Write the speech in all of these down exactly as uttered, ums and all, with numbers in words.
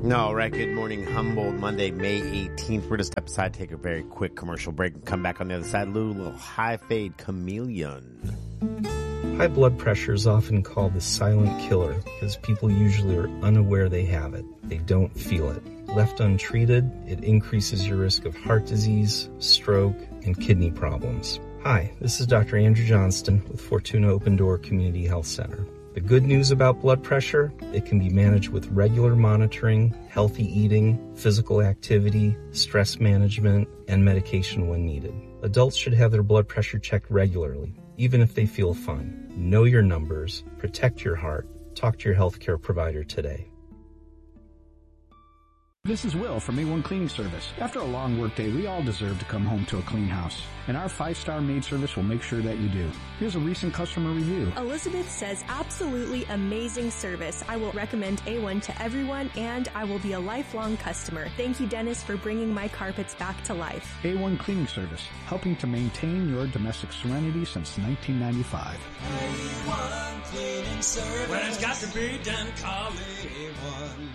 All right, good morning, Humboldt. Monday, May eighteenth. We're going to step aside, take a very quick commercial break, and come back on the other side. Lou, a little high fade chameleon. High blood pressure is often called the silent killer because people usually are unaware they have it. They don't feel it. Left untreated, it increases your risk of heart disease, stroke, and kidney problems. Hi, this is Doctor Andrew Johnston with Fortuna Open Door Community Health Center. The good news about blood pressure, it can be managed with regular monitoring, healthy eating, physical activity, stress management, and medication when needed. Adults should have their blood pressure checked regularly, even if they feel fine. Know your numbers, protect your heart, talk to your healthcare provider today. This is Will from A one Cleaning Service. After a long workday, we all deserve to come home to a clean house. And our five-star maid service will make sure that you do. Here's a recent customer review. Elizabeth says, absolutely amazing service. I will recommend A one to everyone, and I will be a lifelong customer. Thank you, Dennis, for bringing my carpets back to life. A one Cleaning Service, helping to maintain your domestic serenity since nineteen ninety-five. A one Cleaning Service. When it's got to be done, call A one.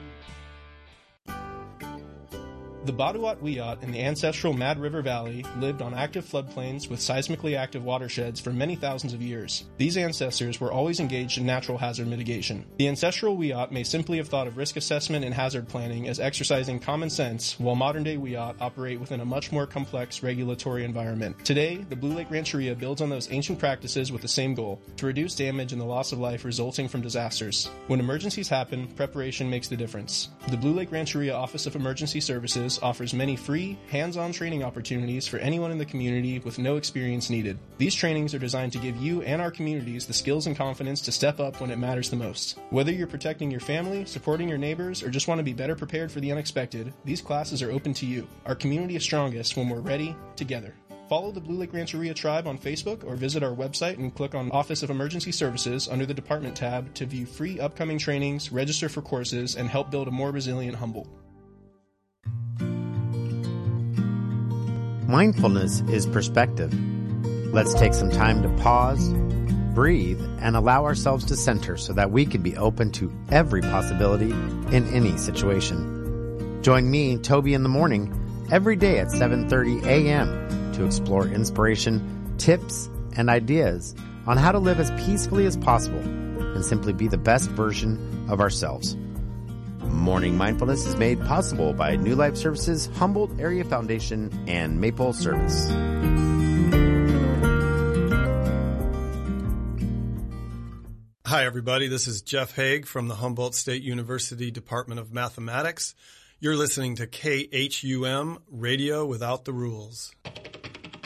The Baduat Wiyot in the ancestral Mad River Valley lived on active floodplains with seismically active watersheds for many thousands of years. These ancestors were always engaged in natural hazard mitigation. The ancestral Wiyot may simply have thought of risk assessment and hazard planning as exercising common sense, while modern-day Wiyot operate within a much more complex regulatory environment. Today, the Blue Lake Rancheria builds on those ancient practices with the same goal, to reduce damage and the loss of life resulting from disasters. When emergencies happen, preparation makes the difference. The Blue Lake Rancheria Office of Emergency Services offers many free, hands-on training opportunities for anyone in the community with no experience needed. These trainings are designed to give you and our communities the skills and confidence to step up when it matters the most. Whether you're protecting your family, supporting your neighbors, or just want to be better prepared for the unexpected, these classes are open to you. Our community is strongest when we're ready, together. Follow the Blue Lake Rancheria Tribe on Facebook or visit our website and click on Office of Emergency Services under the Department tab to view free upcoming trainings, register for courses, and help build a more resilient Humboldt. Mindfulness is perspective. Let's take some time to pause, breathe, and allow ourselves to center so that we can be open to every possibility in any situation. Join me, Toby, in the morning every day at seven thirty a.m. to explore inspiration, tips, and ideas on how to live as peacefully as possible and simply be the best version of ourselves. Morning Mindfulness is made possible by New Life Services, Humboldt Area Foundation, and Maple Service. Hi, everybody. This is Jeff Haig from the Humboldt State University Department of Mathematics. You're listening to K H U M, Radio Without the Rules.